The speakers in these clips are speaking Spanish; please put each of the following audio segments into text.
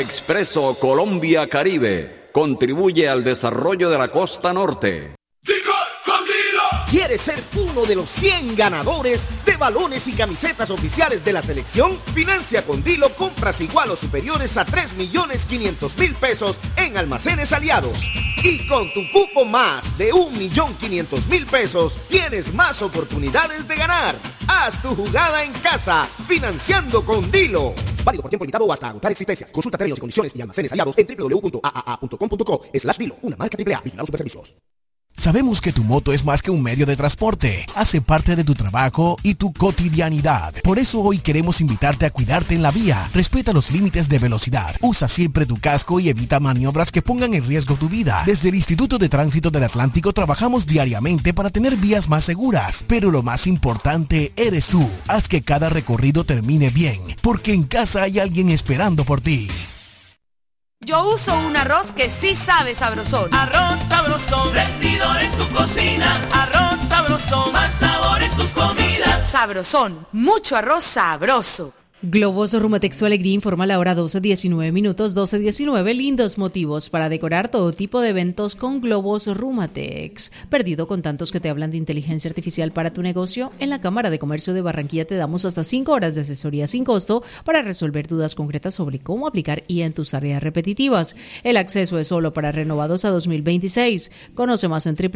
Expreso Colombia Caribe contribuye al desarrollo de la costa norte. ¿Quieres ser uno de los 100 ganadores de balones y camisetas oficiales de la selección? Financia con Dilo compras igual o superiores a 3.500.000 pesos en Almacenes Aliados. Y con tu cupo más de 1.500.000 pesos, tienes más oportunidades de ganar. Haz tu jugada en casa, financiando con Dilo. Válido por tiempo limitado o hasta agotar existencias. Consulta términos y condiciones y Almacenes Aliados en www.aaa.com.co/Dilo. Una marca AAA. Vigilados Superservicios. Sabemos que tu moto es más que un medio de transporte, hace parte de tu trabajo y tu cotidianidad. Por eso hoy queremos invitarte a cuidarte en la vía. Respeta los límites de velocidad, usa siempre tu casco y evita maniobras que pongan en riesgo tu vida. Desde el Instituto de Tránsito del Atlántico trabajamos diariamente para tener vías más seguras, pero lo más importante eres tú. Haz que cada recorrido termine bien, porque en casa hay alguien esperando por ti. Yo uso un arroz que sí sabe sabrosón. Arroz sabrosón, rendidor en tu cocina. Arroz sabrosón, más sabor en tus comidas. Sabrosón, mucho arroz sabroso. Globos Rumatex su alegría informa la hora 12:19, 12:19. Lindos motivos para decorar todo tipo de eventos con Globos Rumatex. ¿Perdido con tantos que te hablan de inteligencia artificial para tu negocio? En la Cámara de Comercio de Barranquilla te damos hasta 5 horas de asesoría sin costo para resolver dudas concretas sobre cómo aplicar IA en tus tareas repetitivas. El acceso es solo para renovados a 2026. Conoce más en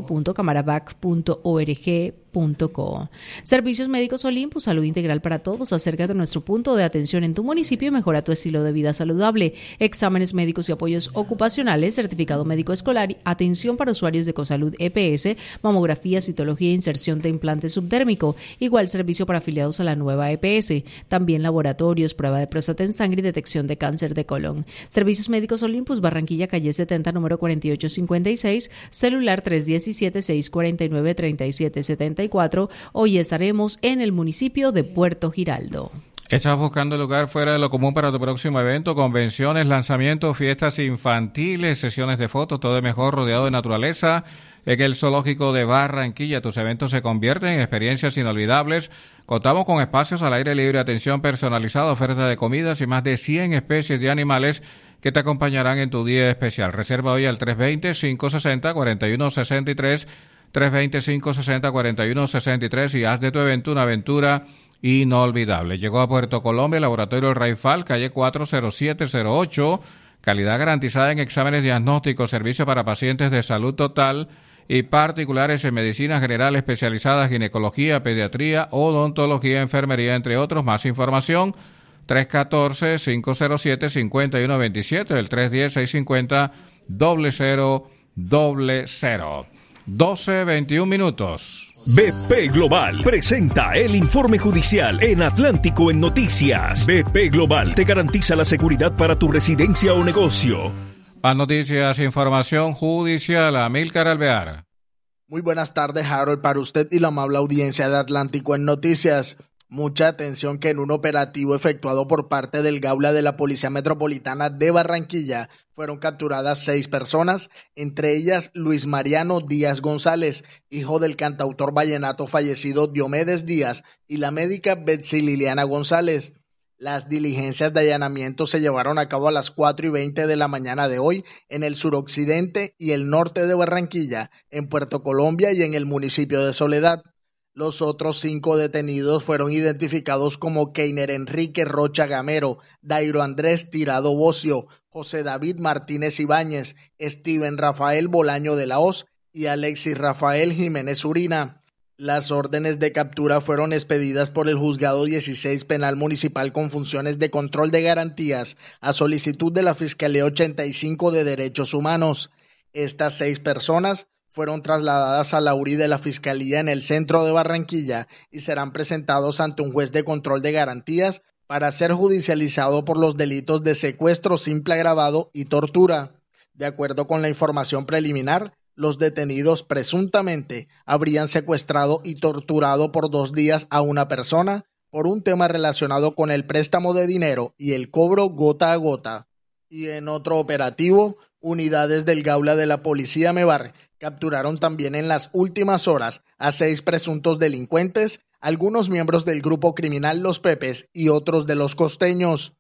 www.camarabac.org.co. Servicios Médicos Olympus, salud integral para todos. Acércate a nuestro punto de atención en tu municipio y mejora tu estilo de vida saludable. Exámenes médicos y apoyos ocupacionales, certificado médico escolar, atención para usuarios de Cosalud EPS, mamografía, citología e inserción de implante subdérmico. Igual servicio para afiliados a la nueva EPS. También laboratorios, prueba de próstata en sangre y detección de cáncer de colon. Servicios Médicos Olympus, Barranquilla, calle 70, número 4856, celular 317-649-3774. Hoy estaremos en el municipio de Puerto Giraldo. ¿Estás buscando lugar fuera de lo común para tu próximo evento? Convenciones, lanzamientos, fiestas infantiles, sesiones de fotos, todo es mejor rodeado de naturaleza. En el Zoológico de Barranquilla, tus eventos se convierten en experiencias inolvidables. Contamos con espacios al aire libre, atención personalizada, oferta de comidas y más de 100 especies de animales que te acompañarán en tu día especial. Reserva hoy al 320-560-4163, 320-560-4163 y haz de tu evento una aventura inolvidable. Llegó a Puerto Colombia el Laboratorio Raifal, calle 40708, calidad garantizada en exámenes diagnósticos, servicio para pacientes de salud total y particulares en medicina general especializada, ginecología, pediatría, odontología, enfermería, entre otros. Más información 314-507-5127, el 310-650-0000. 12:21. BP Global presenta el informe judicial en Atlántico en Noticias. BP Global te garantiza la seguridad para tu residencia o negocio. Más noticias, información judicial. Amílcar Alvear. Muy buenas tardes, Harold, para usted y la amable audiencia de Atlántico en Noticias. Mucha atención que en un operativo efectuado por parte del Gaula de la Policía Metropolitana de Barranquilla fueron capturadas 6 personas, entre ellas Luis Mariano Díaz González, hijo del cantautor vallenato fallecido Diomedes Díaz, y la médica Betsy Liliana González. Las diligencias de allanamiento se llevaron a cabo a las 4:20 de la mañana de hoy en el suroccidente y el norte de Barranquilla, en Puerto Colombia y en el municipio de Soledad. Los otros 5 detenidos fueron identificados como Keiner Enrique Rocha Gamero, Dairo Andrés Tirado Bocio, José David Martínez Ibáñez, Steven Rafael Bolaño de la Hoz y Alexis Rafael Jiménez Urina. Las órdenes de captura fueron expedidas por el Juzgado 16 Penal Municipal con funciones de control de garantías a solicitud de la Fiscalía 85 de Derechos Humanos. Estas 6 personas fueron trasladadas a la URI de la Fiscalía en el centro de Barranquilla y serán presentados ante un juez de control de garantías para ser judicializado por los delitos de secuestro simple agravado y tortura. De acuerdo con la información preliminar, los detenidos presuntamente habrían secuestrado y torturado por 2 días a una persona por un tema relacionado con el préstamo de dinero y el cobro gota a gota. Y en otro operativo, unidades del Gaula de la Policía Mebar capturaron también en las últimas horas a 6 presuntos delincuentes, algunos miembros del grupo criminal Los Pepes y otros de los costeños.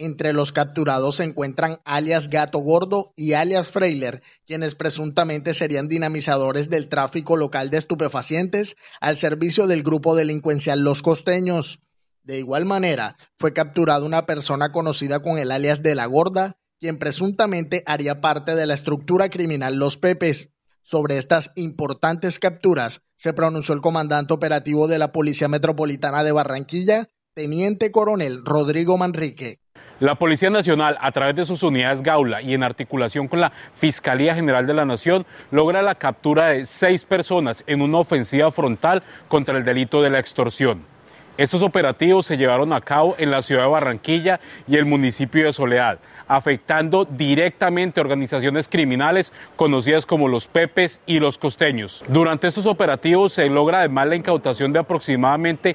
Entre los capturados se encuentran alias Gato Gordo y alias Frailer, quienes presuntamente serían dinamizadores del tráfico local de estupefacientes al servicio del grupo delincuencial Los Costeños. De igual manera, fue capturada una persona conocida con el alias de La Gorda, quien presuntamente haría parte de la estructura criminal Los Pepes. Sobre estas importantes capturas se pronunció el comandante operativo de la Policía Metropolitana de Barranquilla, Teniente Coronel Rodrigo Manrique. La Policía Nacional, a través de sus unidades Gaula y en articulación con la Fiscalía General de la Nación, logra la captura de 6 personas en una ofensiva frontal contra el delito de la extorsión. Estos operativos se llevaron a cabo en la ciudad de Barranquilla y el municipio de Soledad, afectando directamente a organizaciones criminales conocidas como Los Pepes y Los Costeños. Durante estos operativos se logra además la incautación de aproximadamente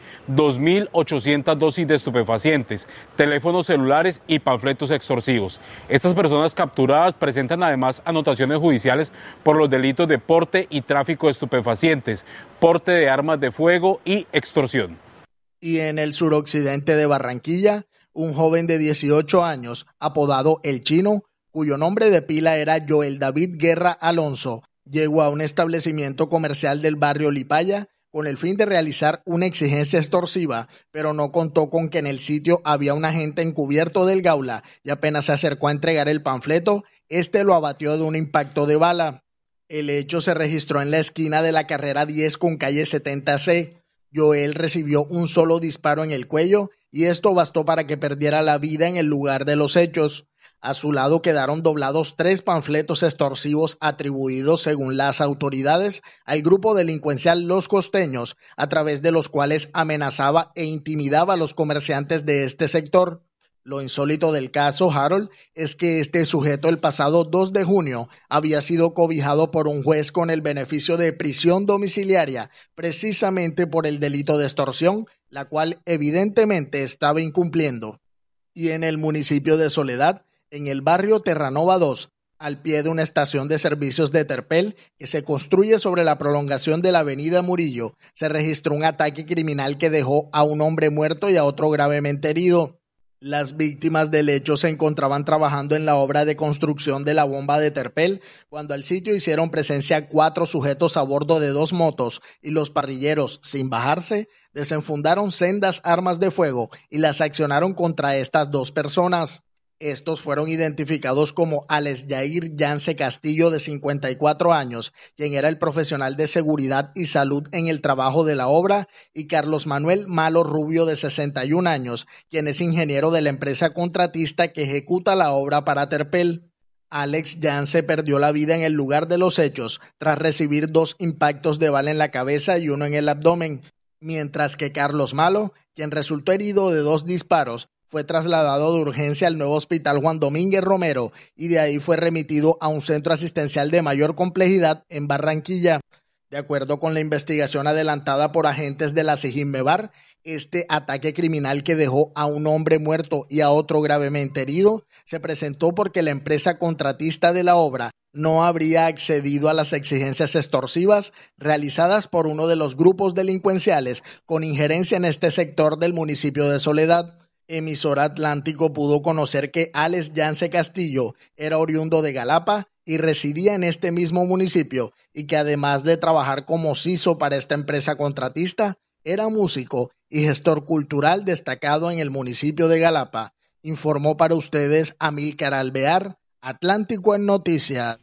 2.800 dosis de estupefacientes, teléfonos celulares y panfletos extorsivos. Estas personas capturadas presentan además anotaciones judiciales por los delitos de porte y tráfico de estupefacientes, porte de armas de fuego y extorsión. Y en el suroccidente de Barranquilla, un joven de 18 años, apodado El Chino, cuyo nombre de pila era Joel David Guerra Alonso, llegó a un establecimiento comercial del barrio Lipaya con el fin de realizar una exigencia extorsiva, pero no contó con que en el sitio había un agente encubierto del Gaula y apenas se acercó a entregar el panfleto, este lo abatió de un impacto de bala. El hecho se registró en la esquina de la carrera 10 con calle 70C. Joel recibió un solo disparo en el cuello y esto bastó para que perdiera la vida en el lugar de los hechos. A su lado quedaron doblados 3 panfletos extorsivos atribuidos, según las autoridades, al grupo delincuencial Los Costeños, a través de los cuales amenazaba e intimidaba a los comerciantes de este sector. Lo insólito del caso, Harold, es que este sujeto el pasado 2 de junio había sido cobijado por un juez con el beneficio de prisión domiciliaria, precisamente por el delito de extorsión, la cual evidentemente estaba incumpliendo. Y en el municipio de Soledad, en el barrio Terranova 2, al pie de una estación de servicios de Terpel que se construye sobre la prolongación de la avenida Murillo, se registró un ataque criminal que dejó a un hombre muerto y a otro gravemente herido. Las víctimas del hecho se encontraban trabajando en la obra de construcción de la bomba de Terpel cuando al sitio hicieron presencia 4 sujetos a bordo de 2 motos y los parrilleros, sin bajarse, desenfundaron sendas armas de fuego y las accionaron contra estas 2 personas. Estos fueron identificados como Alex Yair Yance Castillo, de 54 años, quien era el profesional de seguridad y salud en el trabajo de la obra, y Carlos Manuel Malo Rubio, de 61 años, quien es ingeniero de la empresa contratista que ejecuta la obra para Terpel. Alex Yance perdió la vida en el lugar de los hechos tras recibir 2 impactos de bala en la cabeza y uno en el abdomen, mientras que Carlos Malo, quien resultó herido de 2 disparos, fue trasladado de urgencia al nuevo hospital Juan Domínguez Romero y de ahí fue remitido a un centro asistencial de mayor complejidad en Barranquilla. De acuerdo con la investigación adelantada por agentes de la SIJINMEBAR, este ataque criminal que dejó a un hombre muerto y a otro gravemente herido se presentó porque la empresa contratista de la obra no habría accedido a las exigencias extorsivas realizadas por uno de los grupos delincuenciales con injerencia en este sector del municipio de Soledad. Emisora Atlántico pudo conocer que Alex Yance Castillo era oriundo de Galapa y residía en este mismo municipio y que además de trabajar como CISO para esta empresa contratista, era músico y gestor cultural destacado en el municipio de Galapa. Informó para ustedes Amílcar Alvear, Atlántico en Noticias.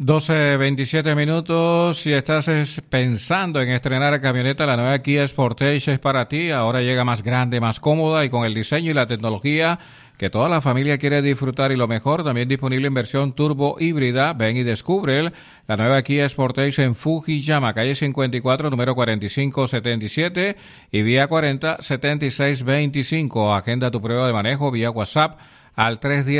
12:27 minutos. Si estás pensando en estrenar camioneta, la nueva Kia Sportage es para ti. Ahora llega más grande, más cómoda y con el diseño y la tecnología que toda la familia quiere disfrutar, y lo mejor, también disponible en versión turbo híbrida. Ven y descubre la nueva Kia Sportage en Fujiyama, calle 54, número 4577 y vía 407625. Agenda tu prueba de manejo vía WhatsApp al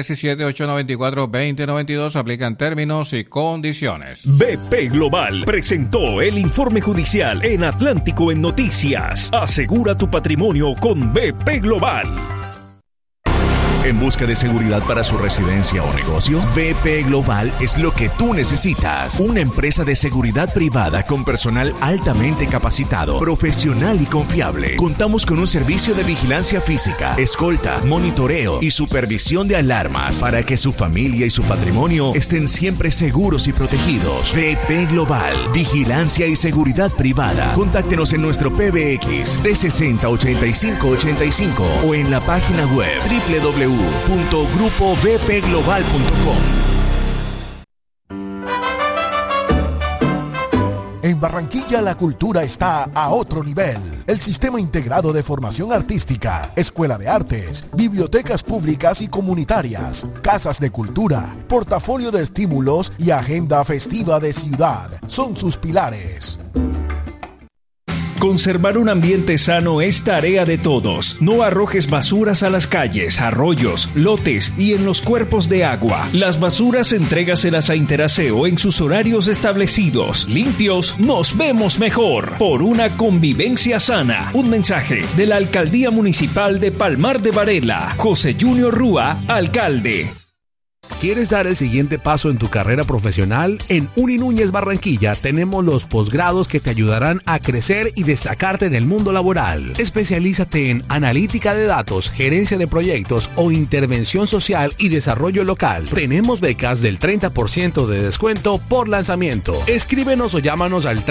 317-894-2092. Aplican términos y condiciones. BP Global presentó el informe judicial en Atlántico en Noticias. Asegura tu patrimonio con BP Global. ¿En busca de seguridad para su residencia o negocio? BP Global es lo que tú necesitas. Una empresa de seguridad privada con personal altamente capacitado, profesional y confiable. Contamos con un servicio de vigilancia física, escolta, monitoreo y supervisión de alarmas para que su familia y su patrimonio estén siempre seguros y protegidos. BP Global, vigilancia y seguridad privada. Contáctenos en nuestro PBX 360-8585 o en la página web www.grupobpglobal.com. En Barranquilla la cultura está a otro nivel. El Sistema Integrado de Formación Artística, Escuela de Artes, bibliotecas públicas y comunitarias, casas de cultura, portafolio de estímulos y agenda festiva de ciudad son sus pilares. Conservar un ambiente sano es tarea de todos. No arrojes basuras a las calles, arroyos, lotes y en los cuerpos de agua. Las basuras entrégaselas a Interaseo en sus horarios establecidos. Limpios, nos vemos mejor. Por una convivencia sana. Un mensaje de la Alcaldía Municipal de Palmar de Varela. José Junior Rúa, alcalde. ¿Quieres dar el siguiente paso en tu carrera profesional? En Uni Núñez Barranquilla tenemos los posgrados que te ayudarán a crecer y destacarte en el mundo laboral. Especialízate en analítica de datos, gerencia de proyectos o intervención social y desarrollo local. Tenemos becas del 30% de descuento por lanzamiento. Escríbenos o llámanos al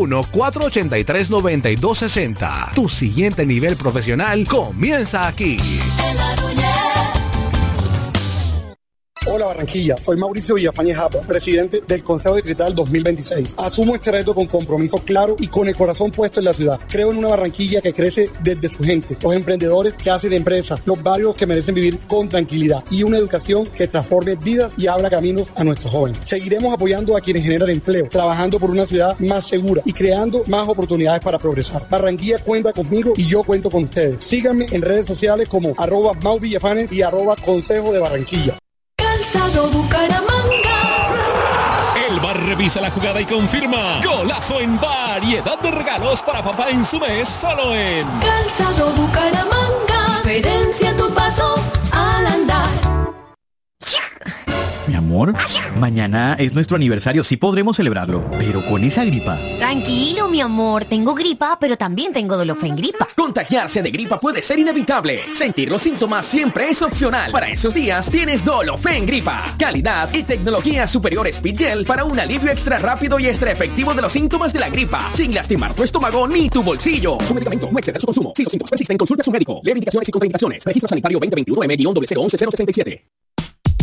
301-483-9260. Tu siguiente nivel profesional comienza aquí. Hola Barranquilla, soy Mauricio Villafañe Japa, presidente del Consejo Distrital 2026. Asumo este reto con compromiso claro y con el corazón puesto en la ciudad. Creo en una Barranquilla que crece desde su gente, los emprendedores que hacen empresas, los barrios que merecen vivir con tranquilidad y una educación que transforme vidas y abra caminos a nuestros jóvenes. Seguiremos apoyando a quienes generan empleo, trabajando por una ciudad más segura y creando más oportunidades para progresar. Barranquilla cuenta conmigo y yo cuento con ustedes. Síganme en redes sociales como @MauVillafanes y @Consejo de Barranquilla. Bucaramanga. El Bar revisa la jugada y confirma. Golazo en variedad de regalos para papá en su mes, solo en Calzado Bucaramanga. Diferencia tu paso al andar. Mi amor, mañana es nuestro aniversario, sí podremos celebrarlo, pero con esa gripa. Tranquilo, mi amor, tengo gripa, pero también tengo Dolofen Gripa. Contagiarse de gripa puede ser inevitable. Sentir los síntomas siempre es opcional. Para esos días tienes Dolofen Gripa. Calidad y tecnología superior Speedgel para un alivio extra rápido y extra efectivo de los síntomas de la gripa, sin lastimar tu estómago ni tu bolsillo. Su medicamento, no exceder su consumo. Si los síntomas persisten, consulte a su médico. Leer indicaciones y contraindicaciones. Registro Sanitario 2021 M-011-067.